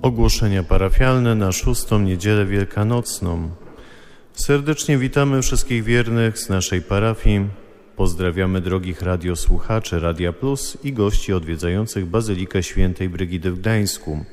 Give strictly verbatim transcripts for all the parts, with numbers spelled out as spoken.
Ogłoszenia parafialne na szóstą niedzielę wielkanocną. Serdecznie witamy wszystkich wiernych z naszej parafii. Pozdrawiamy drogich radiosłuchaczy Radia Plus i gości odwiedzających Bazylikę Świętej Brygidy w Gdańsku.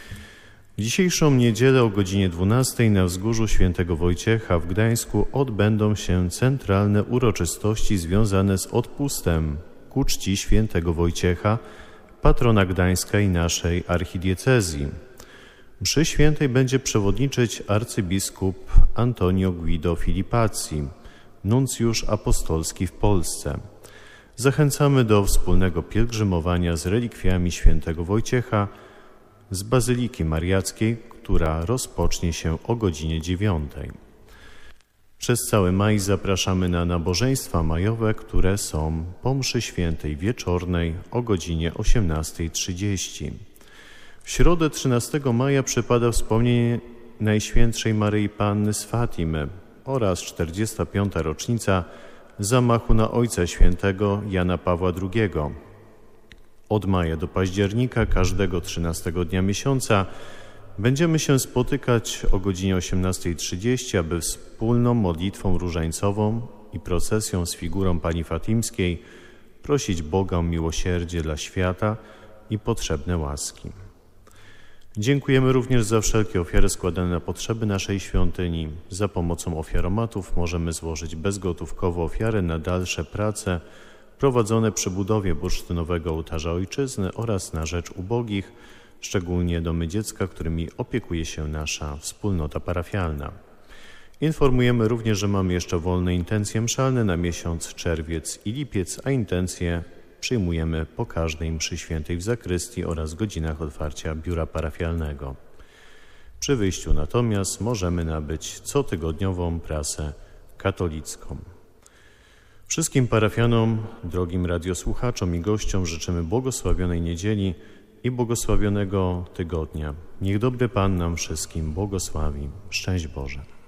W dzisiejszą niedzielę o godzinie dwunastej na wzgórzu Świętego Wojciecha w Gdańsku odbędą się centralne uroczystości związane z odpustem ku czci Świętego Wojciecha, patrona Gdańska i naszej archidiecezji. Mszy świętej będzie przewodniczyć arcybiskup Antonio Guido Filipazzi, nuncjusz apostolski w Polsce. Zachęcamy do wspólnego pielgrzymowania z relikwiami świętego Wojciecha z Bazyliki Mariackiej, która rozpocznie się o godzinie dziewiątej. Przez cały maj zapraszamy na nabożeństwa majowe, które są po mszy świętej wieczornej o godzinie osiemnastej trzydzieści. W środę trzynastego maja przypada wspomnienie Najświętszej Maryi Panny z Fatimy oraz czterdziesta piąta rocznica zamachu na Ojca Świętego Jana Pawła drugiego. Od maja do października każdego trzynastego dnia miesiąca będziemy się spotykać o godzinie osiemnastej trzydzieści, aby wspólną modlitwą różańcową i procesją z figurą Pani Fatimskiej prosić Boga o miłosierdzie dla świata i potrzebne łaski. Dziękujemy również za wszelkie ofiary składane na potrzeby naszej świątyni. Za pomocą ofiaromatów możemy złożyć bezgotówkowo ofiary na dalsze prace prowadzone przy budowie bursztynowego ołtarza Ojczyzny oraz na rzecz ubogich, szczególnie domy dziecka, którymi opiekuje się nasza wspólnota parafialna. Informujemy również, że mamy jeszcze wolne intencje mszalne na miesiąc czerwiec i lipiec, a intencje przyjmujemy po każdej mszy świętej w zakrystii oraz godzinach otwarcia biura parafialnego. Przy wyjściu natomiast możemy nabyć cotygodniową prasę katolicką. Wszystkim parafianom, drogim radiosłuchaczom i gościom życzymy błogosławionej niedzieli i błogosławionego tygodnia. Niech dobry Pan nam wszystkim błogosławi. Szczęść Boże.